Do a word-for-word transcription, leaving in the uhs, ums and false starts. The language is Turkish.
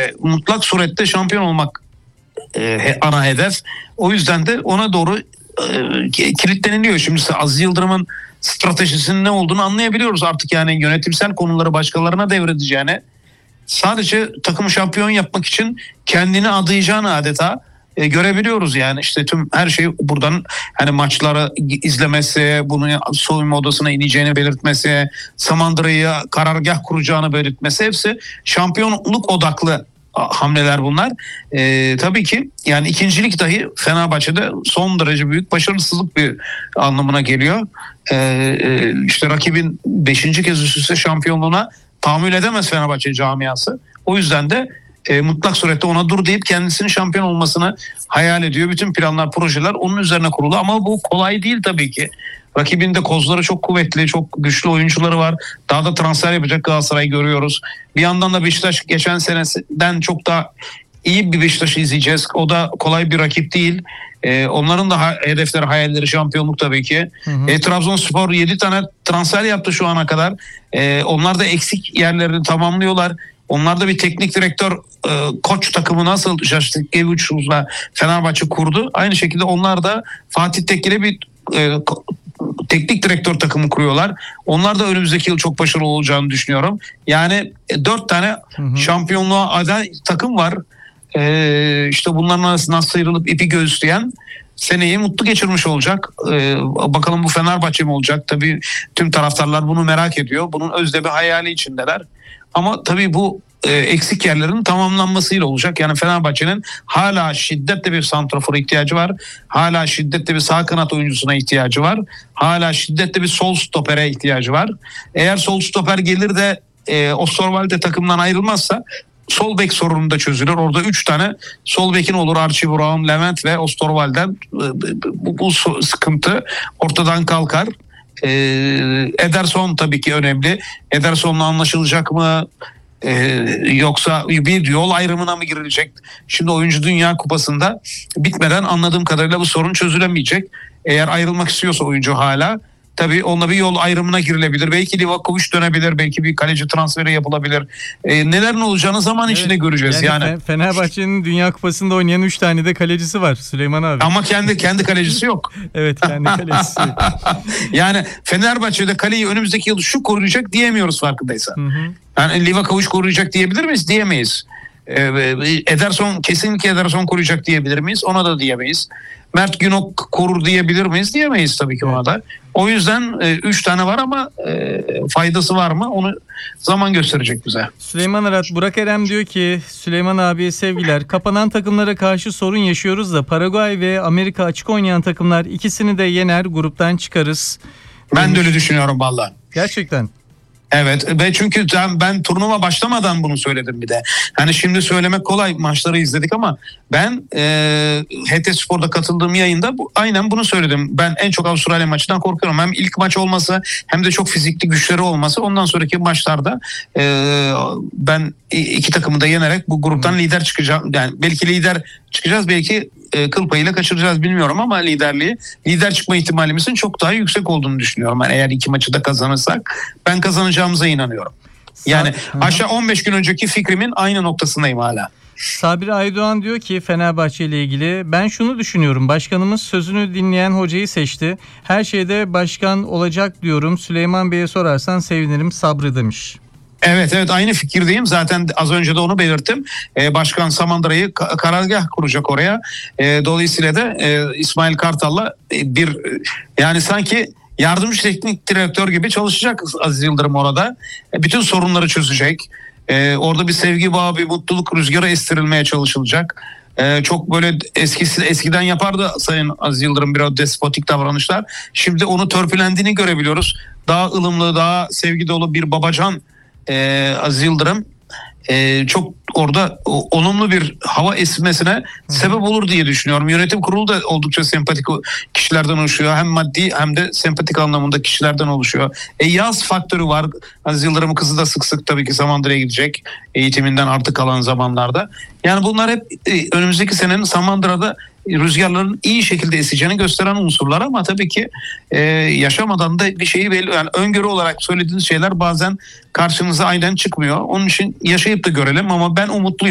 e, mutlak surette şampiyon olmak e, ana hedef. O yüzden de ona doğru e, kilitleniliyor. Şimdi Aziz Yıldırım'ın stratejisinin ne olduğunu anlayabiliyoruz artık, yani yönetimsel konuları başkalarına devredeceğine, sadece takımı şampiyon yapmak için kendini adayacağını adeta e, görebiliyoruz. Yani işte tüm her şey buradan, hani maçları izlemesi, bunu soyunma odasına ineceğini belirtmesi, Samandıra'ya karargah kuracağını belirtmesi, hepsi şampiyonluk odaklı hamleler bunlar. Ee, tabii ki yani ikincilik dahi Fenerbahçe'de son derece büyük başarısızlık bir anlamına geliyor. Ee, işte rakibin beşinci kez üst üste şampiyonluğuna tahammül edemez Fenerbahçe camiası. O yüzden de e, mutlak surette ona dur deyip kendisinin şampiyon olmasını hayal ediyor. Bütün planlar, projeler onun üzerine kurulu ama bu kolay değil tabii ki. Rakibin de kozları çok kuvvetli, çok güçlü oyuncuları var. Daha da transfer yapacak Galatasaray'ı görüyoruz. Bir yandan da Beşiktaş geçen seneden çok daha iyi bir Beşiktaş'ı izleyeceğiz. O da kolay bir rakip değil. Ee, onların da ha- hedefleri, hayalleri şampiyonluk tabii ki. Hı hı. E, Trabzonspor yedi tane transfer yaptı şu ana kadar. E, onlar da eksik yerlerini tamamlıyorlar. Onlar da bir teknik direktör, e, koç takımı nasıl Şaştıkkeviç'la Fenerbahçe kurdu. Aynı şekilde onlar da Fatih Tekke'yle bir e, teknik direktör takımı kuruyorlar. Onlar da önümüzdeki yıl çok başarılı olacağını düşünüyorum. Yani e, dört tane hı hı. şampiyonluğa aday takım var. E, işte bunların arasından sıyrılıp ipi göğüsleyen seneyi mutlu geçirmiş olacak. Ee, bakalım bu Fenerbahçe mi olacak? Tabii tüm taraftarlar bunu merak ediyor. Bunun özde bir hayali içindeler. Ama tabii bu e, eksik yerlerin tamamlanmasıyla olacak. Yani Fenerbahçe'nin hala şiddetle bir santrafora ihtiyacı var. Hala şiddetle bir sağ kanat oyuncusuna ihtiyacı var. Hala şiddetle bir sol stopere ihtiyacı var. Eğer sol stoper gelir de e, Osterwolde takımdan ayrılmazsa sol bek sorunu da çözülür. Orada üç tane sol bekin olur. Archie Brown, Levent ve Osterwolde'den bu, bu sıkıntı ortadan kalkar. Ee, Ederson tabii ki önemli. Ederson'la anlaşılacak mı? Ee, yoksa bir yol ayrımına mı girilecek? Şimdi Oyuncu Dünya Kupası'nda bitmeden anladığım kadarıyla bu sorun çözülemeyecek. Eğer ayrılmak istiyorsa oyuncu hala, tabii onunla bir yol ayrımına girilebilir. Belki Livakovic dönebilir. Belki bir kaleci transferi yapılabilir. E, neler ne olacağını zaman evet, içinde göreceğiz. Yani, yani Fenerbahçe'nin Dünya Kupası'nda oynayan üç tane de kalecisi var Süleyman abi. Ama kendi kendi kalecisi yok. Evet, kendi kalecisi. Yani Fenerbahçe'de kaleyi önümüzdeki yıl şu koruyacak diyemiyoruz farkındaysan. Hı hı. Yani Livakovic koruyacak diyebilir miyiz? Diyemeyiz. Ederson, kesinlikle Ederson koruyacak diyebilir miyiz? Ona da diyemeyiz. Mert Günok korur diyebilir miyiz? Diyemeyiz tabii ki ona da. O yüzden e, üç tane var ama e, faydası var mı? Onu zaman gösterecek bize. Süleyman Arat, Burak Erem diyor ki Süleyman abiye sevgiler. Kapanan takımlara karşı sorun yaşıyoruz da Paraguay ve Amerika açık oynayan takımlar ikisini de yener, gruptan çıkarız. Ben demiş. De öyle düşünüyorum vallahi. Gerçekten. Evet ve çünkü ben, ben turnuva başlamadan bunu söyledim bir de. Hani şimdi söylemek kolay, maçları izledik ama ben e, H T Spor'da katıldığım yayında bu, aynen bunu söyledim. Ben en çok Avustralya maçından korkuyorum. Hem ilk maç olması hem de çok fizikli güçleri olması. Ondan sonraki maçlarda e, ben iki takımı da yenerek bu gruptan hmm. lider çıkacağım. Yani belki lider çıkacağız, belki e, kıl payıyla kaçıracağız bilmiyorum ama liderliği, lider çıkma ihtimalimizin çok daha yüksek olduğunu düşünüyorum. Yani eğer iki maçı da kazanırsak ben kazanacağımıza inanıyorum. Yani Sa- aşağı on beş gün önceki fikrimin aynı noktasındayım hala. Sabri Aydoğan diyor ki Fenerbahçe ile ilgili ben şunu düşünüyorum. Başkanımız sözünü dinleyen hocayı seçti. Her şeyde başkan olacak diyorum. Süleyman Bey'e sorarsan sevinirim, Sabri demiş. Evet evet aynı fikirdeyim. Zaten az önce de onu belirttim. Ee, Başkan Samandıra'yı ka- karargah kuracak oraya. Ee, dolayısıyla da e, İsmail Kartal'la e, bir yani sanki yardımcı teknik direktör gibi çalışacak Aziz Yıldırım orada. E, bütün sorunları çözecek. E, orada bir sevgi bağı, bir mutluluk rüzgarı estirilmeye çalışılacak. Ee, çok böyle eskisi eskiden yapardı Sayın Aziz Yıldırım biraz despotik davranışlar. Şimdi onu törpülendiğini görebiliyoruz. Daha ılımlı, daha sevgi dolu bir babacan Ee, Aziz Yıldırım e, çok orada o, olumlu bir hava esmesine Hı. sebep olur diye düşünüyorum. Yönetim kurulu da oldukça sempatik kişilerden oluşuyor. Hem maddi hem de sempatik anlamında kişilerden oluşuyor. E, yaz faktörü var. Aziz Yıldırım'ın kızı da sık sık tabii ki Samandıra'ya gidecek eğitiminden artık kalan zamanlarda. Yani bunlar hep e, önümüzdeki senenin Samandıra'da rüzgarların iyi şekilde eseceğini gösteren unsurlar ama tabii ki e, yaşamadan da bir şeyi belli, yani öngörü olarak söylediğiniz şeyler bazen karşınıza aynen çıkmıyor. Onun için yaşayıp da görelim ama ben umutluyum.